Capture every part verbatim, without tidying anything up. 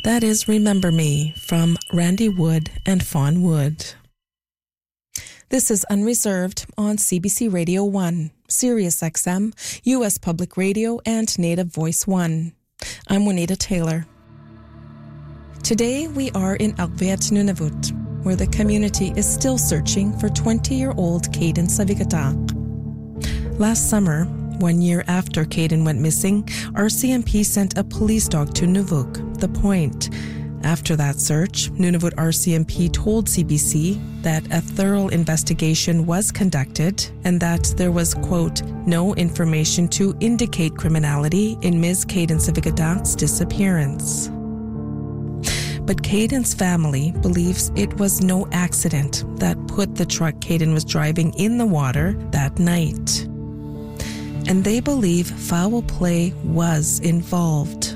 That is Remember Me from Randy Wood and Fawn Wood. This is Unreserved on C B C Radio one, Sirius X M, U S Public Radio, and Native Voice one. I'm Juanita Taylor. Today we are in Arviat, Nunavut, where the community is still searching for twenty-year-old Caden Savigatak. Last summer, one year after Caden went missing, R C M P sent a police dog to Nuvuk, the point. After that search, Nunavut R C M P told C B C that a thorough investigation was conducted and that there was, quote, no information to indicate criminality in Miz Caden Savigatak's disappearance. But Caden's family believes it was no accident that put the truck Caden was driving in the water that night. And they believe foul play was involved.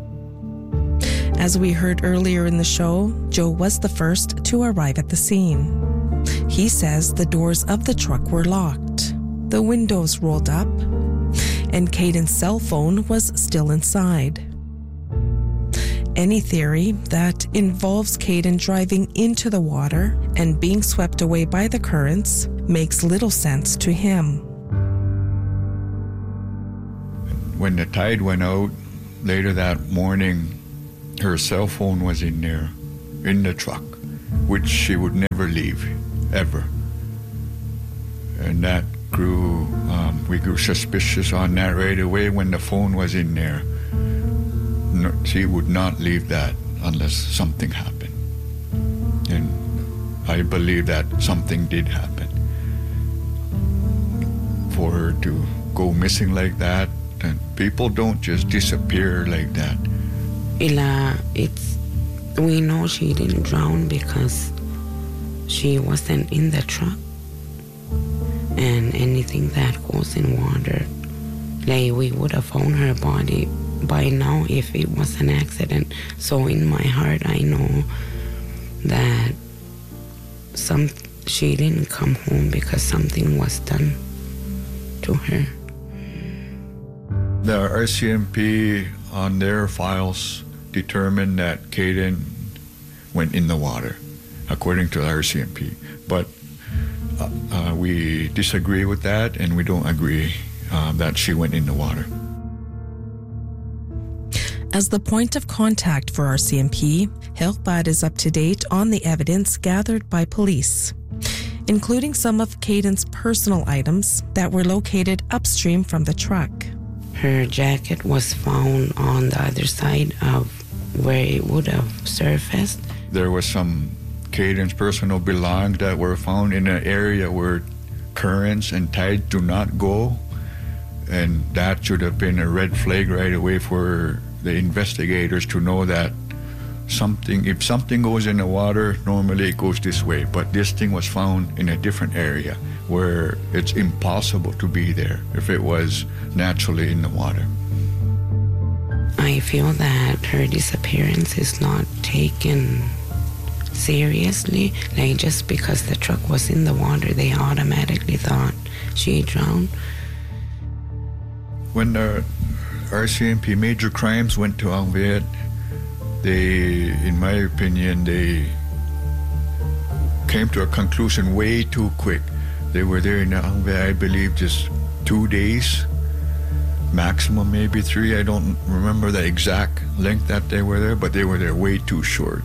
As we heard earlier in the show, Joe was the first to arrive at the scene. He says the doors of the truck were locked, the windows rolled up, and Caden's cell phone was still inside. Any theory that involves Caden driving into the water and being swept away by the currents makes little sense to him. When the tide went out later that morning, her cell phone was in there, in the truck, which she would never leave, ever. And that grew, um, we grew suspicious on that right away when the phone was in there. No, she would not leave that unless something happened. And I believe that something did happen. For her to go missing like that, and people don't just disappear like that. Ila, it's, we know she didn't drown because she wasn't in the truck. And anything that goes in water, like we would have found her body by now if it was an accident. So in my heart, I know that some she didn't come home because something was done to her. The R C M P on their files determined that Caden went in the water, according to the R C M P. But uh, uh, we disagree with that, and we don't agree uh, that she went in the water. As the point of contact for R C M P, Helpad is up to date on the evidence gathered by police, including some of Caden's personal items that were located upstream from the truck. Her jacket was found on the other side of where it would have surfaced. There was some Caden's personal belongings that were found in an area where currents and tides do not go, and that should have been a red flag right away for the investigators to know that something, if something goes in the water, normally it goes this way, but this thing was found in a different area where it's impossible to be there if it was naturally in the water. I feel that her disappearance is not taken seriously. Like, just because the truck was in the water, they automatically thought she drowned. When the R C M P Major Crimes went to Arviat, they, in my opinion, they came to a conclusion way too quick. They were there in Arviat, I believe, just two days, maximum maybe three. I don't remember the exact length that they were there, but they were there way too short.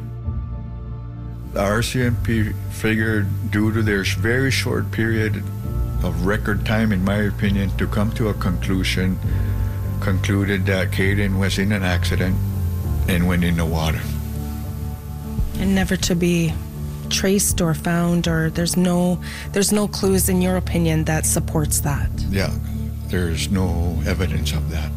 The R C M P figured, due to their very short period of record time, in my opinion, to come to a conclusion, concluded that Caden was in an accident and went in the water. And never to be traced or found, or there's no there's no clues, in your opinion, that supports that? Yeah, there's no evidence of that.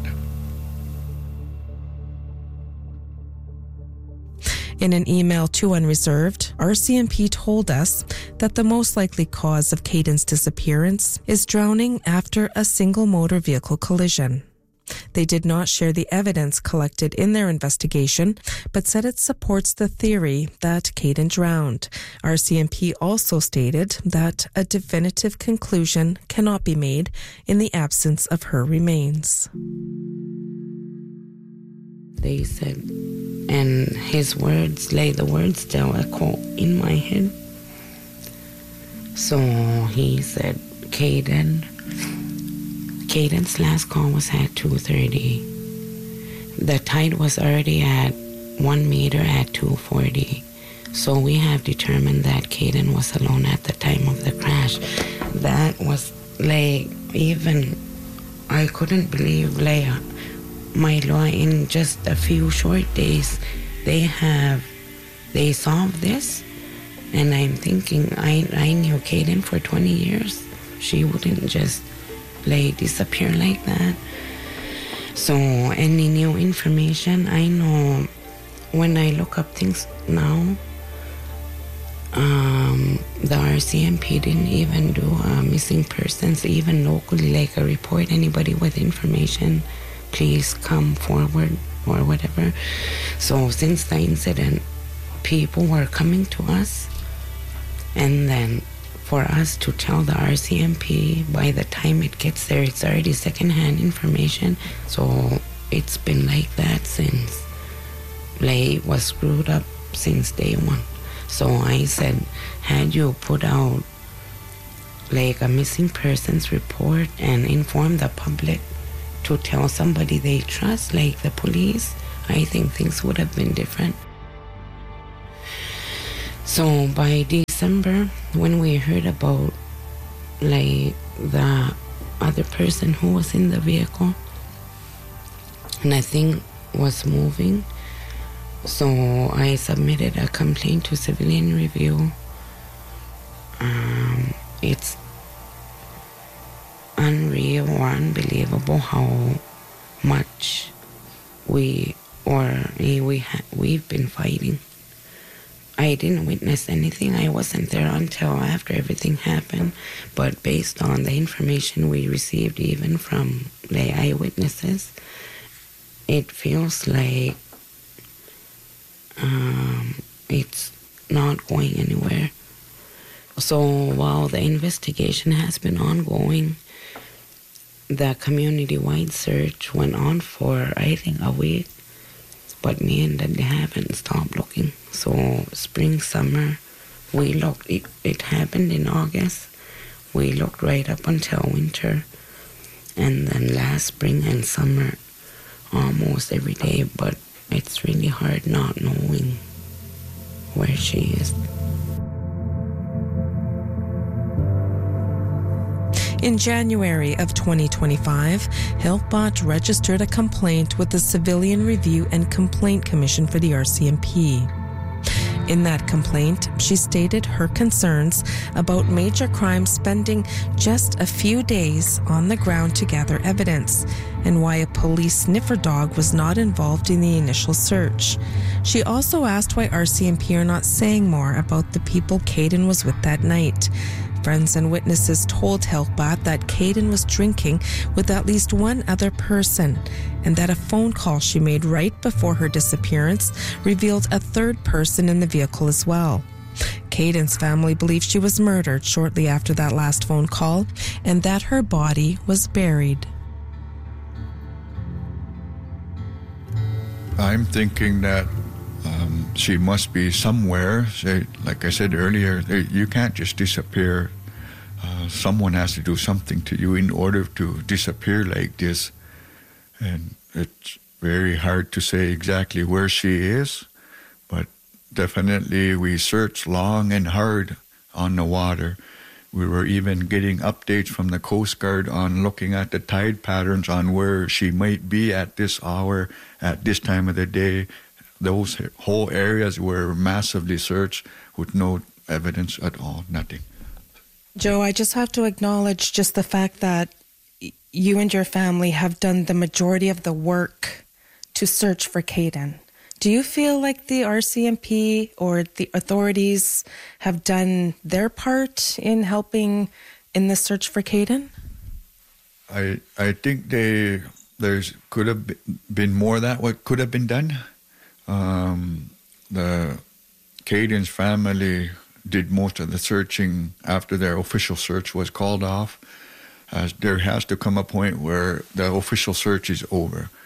In an email to Unreserved, R C M P told us that the most likely cause of Caden's disappearance is drowning after a single motor vehicle collision. They did not share the evidence collected in their investigation, but said it supports the theory that Caden drowned. R C M P also stated that a definitive conclusion cannot be made in the absence of her remains. they said, and his words, like the words still echo in my head. So he said, Caden, Caden's last call was at two thirty. The tide was already at one meter at two forty. So we have determined that Caden was alone at the time of the crash. That was like, even, I couldn't believe, like, my law in just a few short days, they have, they solved this. And I'm thinking, I, I knew Caden for twenty years. She wouldn't just, like, disappear like that. So any new information, I know when I look up things now, um, the R C M P didn't even do uh, missing persons, even locally, like a report. Anybody with information, please come forward or whatever. So since the incident, people were coming to us, and then for us to tell the R C M P, by the time it gets there, it's already secondhand information. So it's been like that since, like, it was screwed up since day one. So I said, had you put out like a missing persons report and inform the public to tell somebody they trust, like the police, I think things would have been different. So by December, when we heard about like the other person who was in the vehicle, and I think was moving, so I submitted a complaint to civilian review. Um, it's unreal or unbelievable how much we or we ha- we've been fighting. I didn't witness anything. I wasn't there until after everything happened. But based on the information we received, even from the eyewitnesses, it feels like um, it's not going anywhere. So while the investigation has been ongoing, the community-wide search went on for, I think, a week. But me and Daddy haven't stopped looking. So spring, summer, we looked. It, it happened in August. We looked right up until winter. And then last spring and summer, almost every day. But it's really hard not knowing where she is. In January of twenty twenty-five, Hiltbot registered a complaint with the Civilian Review and Complaint Commission for the R C M P. In that complaint, she stated her concerns about Major Crimes spending just a few days on the ground to gather evidence, and why a police sniffer dog was not involved in the initial search. She also asked why R C M P are not saying more about the people Caden was with that night. Friends and witnesses told Hiltbot that Caden was drinking with at least one other person, and that a phone call she made right before her disappearance revealed a third person in the vehicle as well. Caden's family believes she was murdered shortly after that last phone call, and that her body was buried. I'm thinking that um, she must be somewhere. Say, like I said earlier, you can't just disappear. Uh, someone has to do something to you in order to disappear like this. And it's very hard to say exactly where she is, but definitely we searched long and hard on the water. We were even getting updates from the Coast Guard on looking at the tide patterns on where she might be at this hour, at this time of the day. Those whole areas were massively searched with no evidence at all, nothing. Joe, I just have to acknowledge just the fact that you and your family have done the majority of the work to search for Caden. Do you feel like the R C M P or the authorities have done their part in helping in the search for Caden? I I think they there's could have been more that what could have been done. Um, the Caden's family did most of the searching after their official search was called off. Uh, there has to come a point where the official search is over.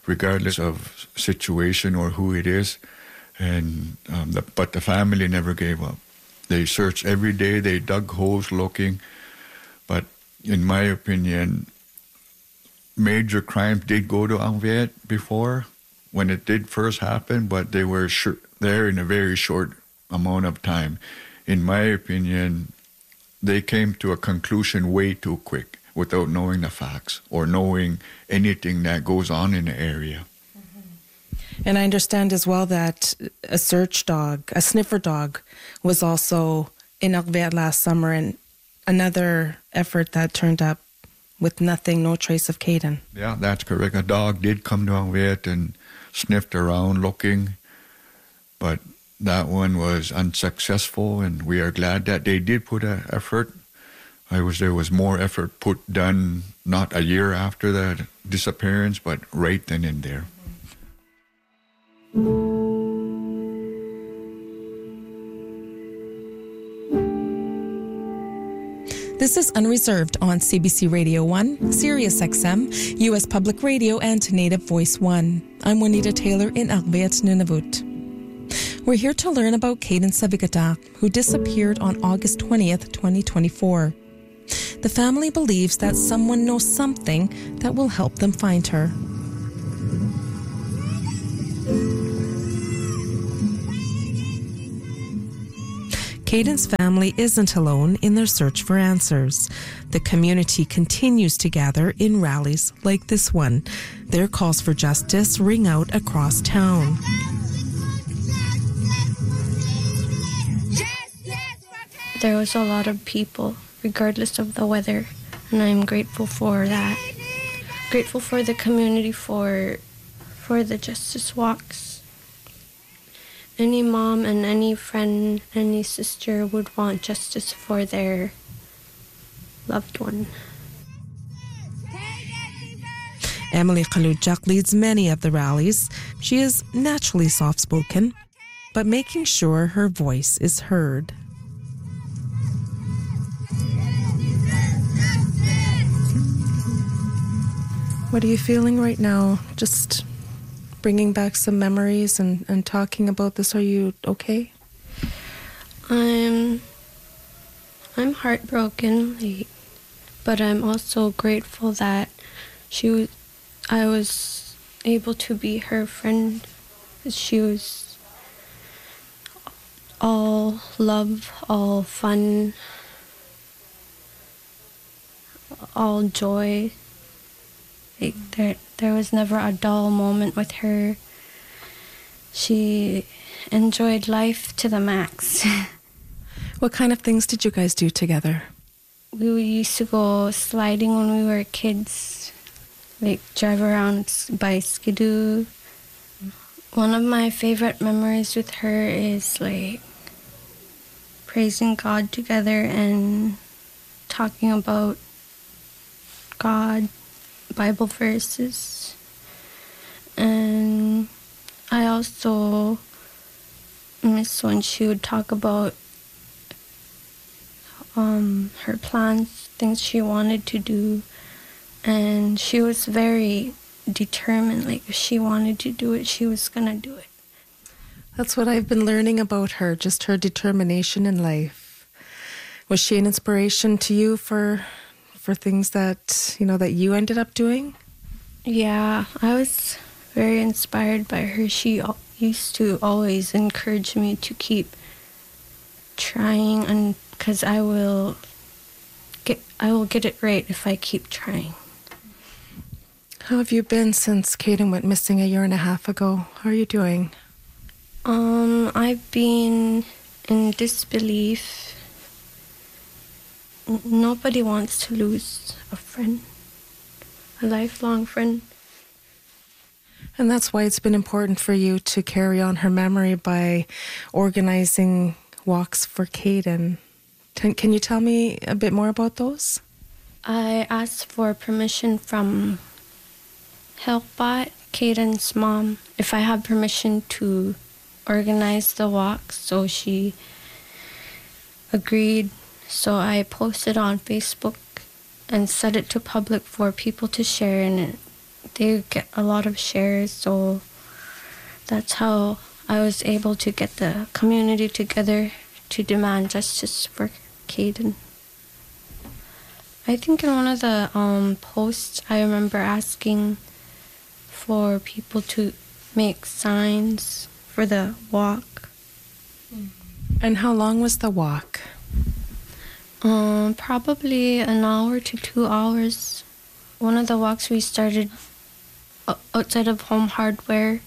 regardless of situation or who it is. And um, the, but the family never gave up. They searched every day. They dug holes looking. But in my opinion, major crimes did go to Angviet before when it did first happen, but they were sh- there in a very short amount of time. In my opinion, they came to a conclusion way too quick without knowing the facts or knowing anything that goes on in the area. And I understand as well that a search dog, a sniffer dog, was also in Angviet last summer, and another effort that turned up with nothing, no trace of Caden. Yeah, that's correct. A dog did come to Angviet and sniffed around looking, but that one was unsuccessful, and we are glad that they did put an effort. I was there was more effort put done not a year after the disappearance, but right then and there. This is Unreserved on C B C Radio one, Sirius X M, U S Public Radio, and Native Voice one. I'm Juanita Taylor in Angviet, Nunavut. We're here to learn about Caden Savigata, who disappeared on August twentieth, twenty twenty-four. The family believes that someone knows something that will help them find her. Caden's family isn't alone in their search for answers. The community continues to gather in rallies like this one. Their calls for justice ring out across town. There was a lot of people, regardless of the weather, and I'm grateful for that. Grateful for the community for for the justice walks. Any mom and any friend, any sister would want justice for their loved one. Emily Kalujak leads many of the rallies. She is naturally soft-spoken, but making sure her voice is heard. What are you feeling right now? Just bringing back some memories and, and talking about this. Are you okay? I'm I'm heartbroken, but I'm also grateful that she was, I was able to be her friend. She was all love, all fun, all joy. Like there, there was never a dull moment with her. She enjoyed life to the max. What kind of things did you guys do together? We used to go sliding when we were kids, like drive around by Skidoo. One of my favorite memories with her is like praising God together and talking about God, Bible verses. And I also miss when she would talk about um, her plans, things she wanted to do. And she was very determined, like if she wanted to do it, she was gonna do it. That's what I've been learning about her, just her determination in life. Was she an inspiration to you for for things that, you know, that you ended up doing? Yeah, I was very inspired by her. She used to always encourage me to keep trying, and because I will get I will get it right if I keep trying. How have you been since Caden went missing a year and a half ago? How are you doing? Um, I've been in disbelief. N- nobody wants to lose a friend, a lifelong friend. And that's why it's been important for you to carry on her memory by organizing walks for Caden. Can, can you tell me a bit more about those? I asked for permission from Helpbot, Caden's mom, if I have permission to organize the walk, so she agreed. So I posted on Facebook and set it to public for people to share, and they get a lot of shares, so that's how I was able to get the community together to demand justice for Caden. I think in one of the um, posts, I remember asking for people to make signs for the walk. And how long was the walk? Um, probably an hour to two hours. One of the walks we started outside of Home Hardware,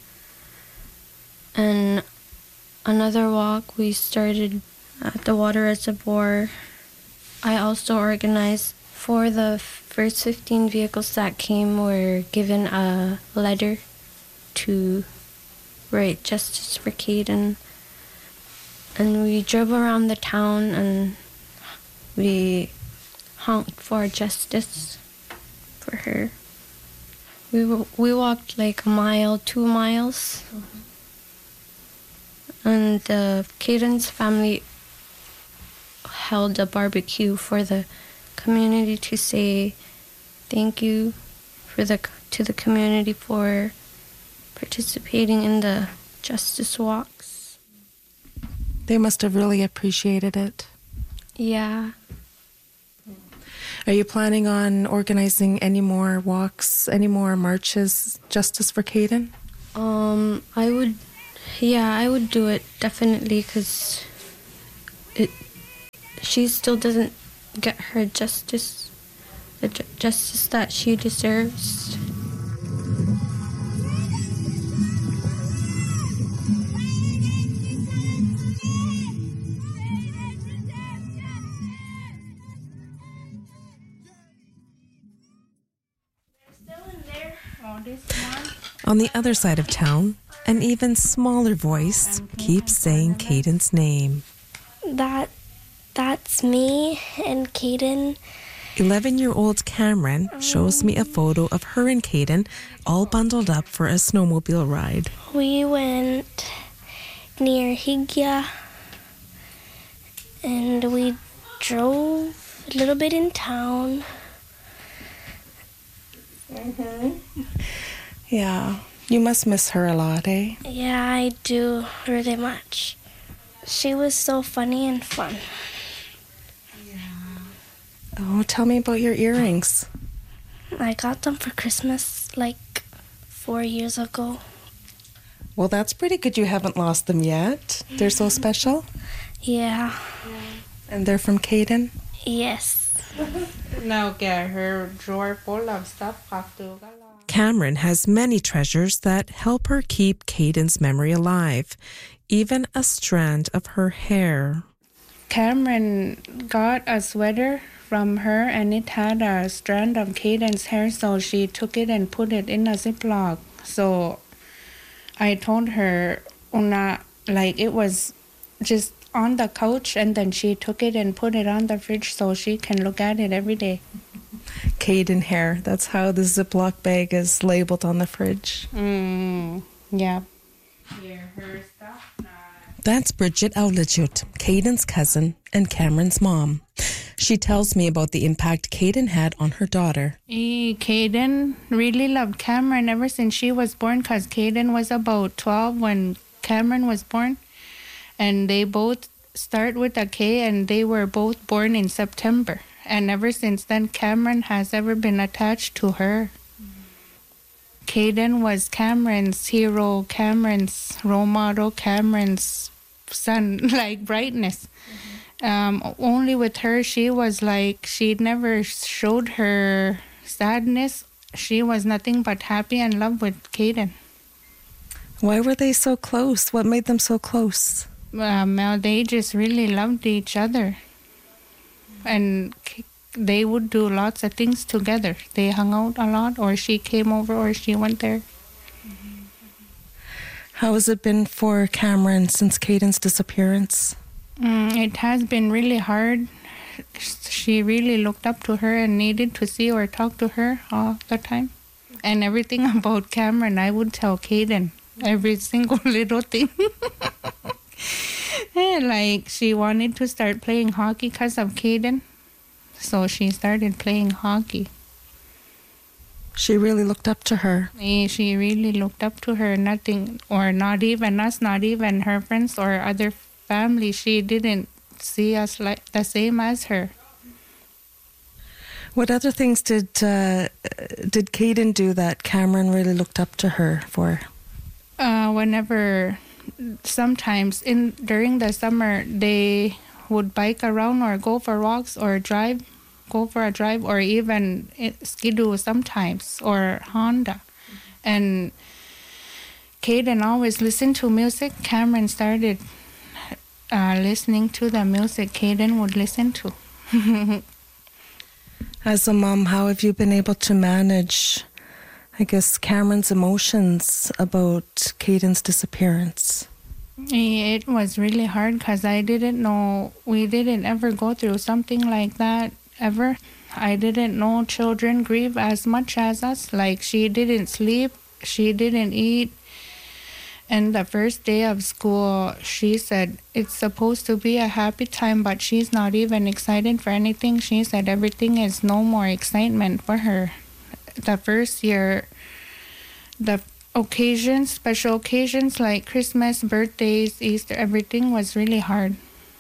and another walk we started at the water reservoir. I also organized for the first fifteen vehicles that came were given a letter to write justice for Caden. And we drove around the town and we honked for justice for her. We w- we walked like a mile, two miles. Mm-hmm. And uh, Caden's family held a barbecue for the community to say thank you for the to the community for participating in the justice walks. They must have really appreciated it. Yeah. Are you planning on organizing any more walks, any more marches, Justice for Caden? Um, I would, yeah, I would do it definitely, because it, she still doesn't get her justice, the ju- justice that she deserves. On the other side of town, an even smaller voice keeps saying Caden's name. That, that's me and Caden. eleven-year-old Cameron shows me a photo of her and Caden all bundled up for a snowmobile ride. We went near Higya and we drove a little bit in town. Mm-hmm. Yeah, you must miss her a lot, eh? Yeah, I do really much. She was so funny and fun. Oh, tell me about your earrings. I got them for Christmas like four years ago. Well, that's pretty good you haven't lost them yet. They're so special. Yeah. And they're from Caden? Yes. Now get her drawer full of stuff. Cameron has many treasures that help her keep Caden's memory alive, even a strand of her hair. Cameron got a sweater from her and it had a strand of Caden's hair, so she took it and put it in a Ziploc. So I told her, Una, like it was just on the couch, and then she took it and put it on the fridge so she can look at it every day. Caden hair, that's how the Ziploc bag is labeled on the fridge. Mm, yeah. That's Bridget Aulachut, Caden's cousin and Cameron's mom. She tells me about the impact Caden had on her daughter. E, Caden really loved Cameron ever since she was born, because Caden was about twelve when Cameron was born. And they both start with a K, and they were both born in September. And ever since then, Cameron has ever been attached to her. Mm-hmm. Caden was Cameron's hero, Cameron's role model, Cameron's sun, like brightness. Mm-hmm. Um, only with her, she was like, she never showed her sadness. She was nothing but happy and love with Caden. Why were they so close? What made them so close? Um, well, they just really loved each other. And they would do lots of things together. They hung out a lot, or she came over, or she went there. How has it been for Cameron since Caden's disappearance? Mm, it has been really hard. She really looked up to her and needed to see or talk to her all the time. And everything about Cameron, I would tell Caden. Every single little thing. Like, she wanted to start playing hockey because of Caden. So she started playing hockey. She really looked up to her. Eh, She really looked up to her. Nothing, or not even us, not even her friends or other family. She didn't see us like the same as her. What other things did uh, did Caden do that Cameron really looked up to her for? Uh, whenever, sometimes in during the summer, they would bike around or go for walks or drive, go for a drive, or even eh, skidoo sometimes, or Honda. And Caden always listened to music. Cameron started uh, listening to the music Caden would listen to. As a mom, how have you been able to manage, I guess, Cameron's emotions about Caden's disappearance? It was really hard because I didn't know, we didn't ever go through something like that ever. I didn't know children grieve as much as us. Like, she didn't sleep, she didn't eat. And the first day of school, she said it's supposed to be a happy time, but she's not even excited for anything. She said everything is no more excitement for her. The first year, the occasions, special occasions like Christmas, birthdays, Easter, everything was really hard.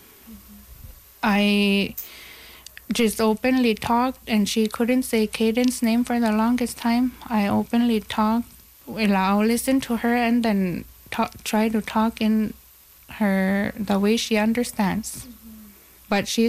I just openly talked, and she couldn't say Caden's name for the longest time. I openly talked. Well, I'll listen to her and then talk, try to talk in her the way she understands. But she